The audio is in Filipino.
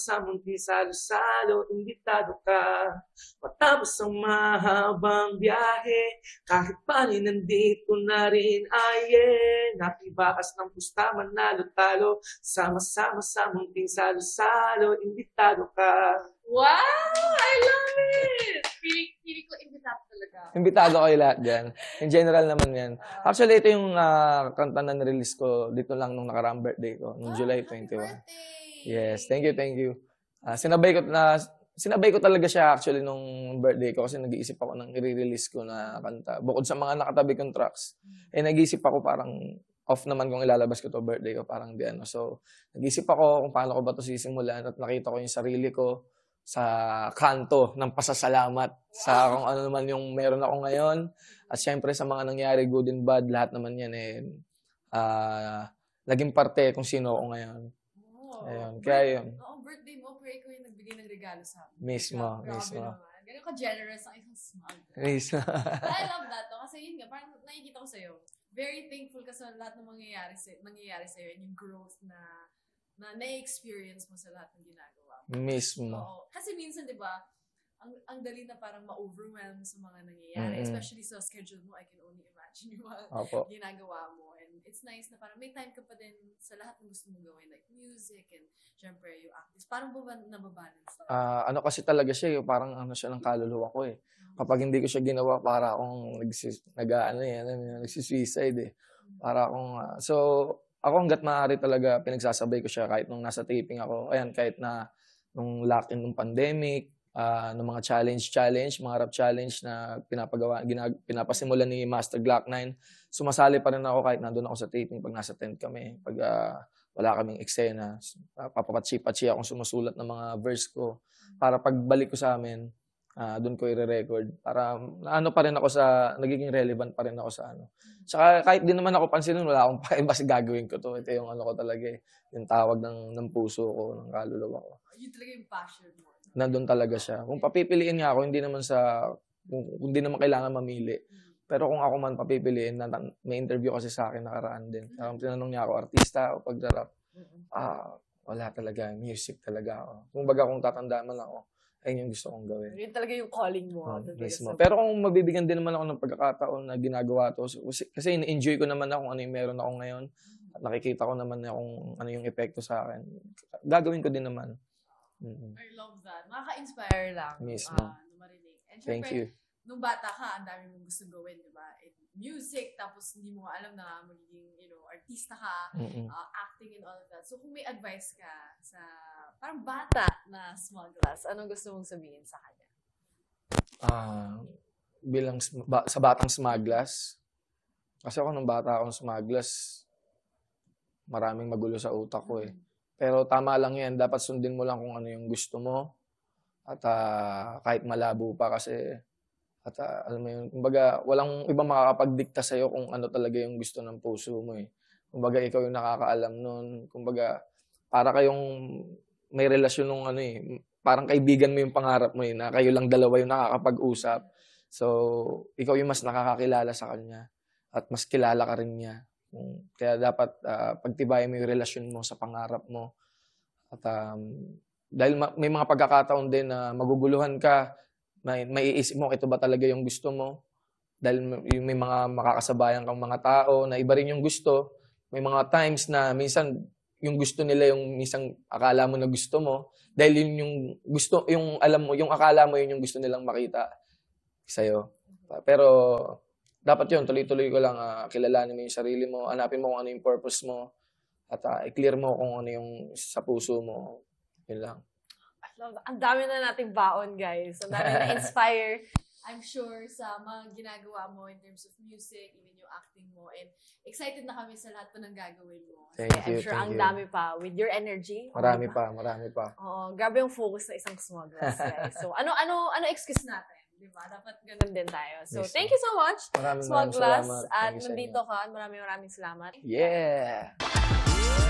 Sa munti salo-salo, imbitado ka. Matapos ang mahabang biyahe, kahit paano nandito na rin, nakibakas ng pusta, manalo-talo. Sama-sama sa munting salo-salo, imbitado ka. Wow! I love it! Feeling ko imbitado talaga. Imbitado kayo lahat dyan. In general naman yan. Actually, ito yung kanta na nirelease ko dito lang nung nakaraang birthday ko, nung July 21. Yes, thank you, thank you. Sinabay ko talaga siya actually nung birthday ko kasi nag-iisip ako ng i-release ko na kanta. Bukod sa mga nakatabi kong tracks, nag-iisip ako parang off naman kung ilalabas ko to birthday ko, parang di ano. So, nag-iisip ako kung paano ko ba to sisimulan at nakita ko yung sarili ko sa kanto ng pasasalamat sa kung ano naman yung meron ako ngayon. At syempre sa mga nangyari, good and bad, lahat naman yan naging parte kung sino ako ngayon. Ayun, kaya yun. Birthday mo, pero ikaw yung nagbigay ng regalo sa amin. Mismo. Ganun ka-generous ang isang smug. Mismo. I love that, no? Kasi yun nga, parang nakikita ko sa'yo, very thankful ka sa lahat ng nangyayari sa'yo and yung growth na na-experience mo sa lahat ng ginagawa mo. Mismo. Oo. Kasi minsan, di ba, ang dali na parang ma-overwhelm sa mga nangyayari. Especially sa schedule mo, I can only imagine yung mga ginagawa mo. And it's nice na parang may time ka pa din sa lahat ng gusto mong gawin, like music and syempre yung acting. Parang ba nababalance? Ano kasi talaga siya, parang ano siya ng kaluluwa ko eh. Kapag hindi ko siya ginawa, para akong nagsisuicide eh. Para akong, so, ako hanggat maaari talaga pinagsasabay ko siya kahit nung nasa taping ako. Ayan, kahit na nung lock-in ng pandemic, ng mga mga rap challenge na pinapasimulan ni Master Glock 9. Sumasali pa rin ako kahit nandun ako sa taping pag nasa tent kami. Pag wala kaming eksena, papapatsi-patsi akong sumusulat ng mga verse ko para pagbalik ko sa amin, doon ko i-record. Para ano pa rin ako nagiging relevant pa rin ako sa ano. Tsaka kahit di naman ako pansinin, wala akong pakialam basta gagawin ko to. Ito yung ano ko talaga yung tawag ng puso ko, ng kaluluwa ko. Yun talaga yung passion mo. Nandun talaga siya. Kung papipiliin nga ako, hindi naman kailangan mamili. Pero kung ako man papipiliin, may interview kasi sa akin nakaraan din. Tinanong niya ako, artista o pagdarap? Wala talaga. Music talaga ako. Kung tatandaan man ako, ayun yung gusto kong gawin. Yun talaga yung calling mo. Mismo. Pero kung mabibigyan din naman ako ng pagkakataon na ginagawa to, kasi enjoy ko naman ako kung ano yung meron ako ngayon. At nakikita ko naman na kung ano yung epekto sa akin. Gagawin ko din naman. I love that. Makaka-inspire lang. Mismo. Marinig. And Thank you. Nung bata ka, ang dami mong gusto gawin, di ba? Music, tapos hindi mo alam na magiging, artista ka, acting and all of that. So, kung may advice ka sa parang bata na small glass, anong gusto mong sabihin sa kanya? Bilang sa batang smaglas, kasi ako nung bata akong smaglas, maraming magulo sa utak ko eh. Pero tama lang yan, dapat sundin mo lang kung ano yung gusto mo. At kahit malabo pa kasi, alam mo yun, kumbaga walang ibang makakapagdikta sa'yo kung ano talaga yung gusto ng puso mo eh. Kumbaga ikaw yung nakakaalam nun. Kumbaga para kayong may relasyon nung parang kaibigan mo yung pangarap mo eh, na kayo lang dalawa yung nakakapag-usap. So, ikaw yung mas nakakakilala sa kanya at mas kilala ka rin niya. Kaya dapat pagtibayin mo yung relasyon mo sa pangarap mo. At dahil may mga pagkakataon din na maguguluhan ka, may iisip mo, ito ba talaga yung gusto mo? Dahil may mga makakasabayan kang mga tao na iba rin yung gusto. May mga times na minsan yung gusto nila yung minsan akala mo na gusto mo. Dahil yun yung gusto, yung alam mo, yung akala mo yun yung gusto nilang makita sa'yo. Pero dapat yun, tuloy-tuloy ko lang, kilalanin mo yung sarili mo, hanapin mo kung ano yung purpose mo, at i-clear mo kung ano yung sa puso mo. Yun lang. Ang dami na nating baon, guys. Ang dami na-inspire, I'm sure, sa mga ginagawa mo in terms of music, even yung acting mo. And excited na kami sa lahat pa ng gagawin mo. Thank you, I'm sure ang dami pa with your energy. Marami pa. Oo, grabe yung focus na isang small glass, guys. So, ano excuse natin? Diba? Dapat ganun din tayo. So, thank you so much, Maraming Small Glass. salamat. At nandito ka. Maraming salamat. Yeah!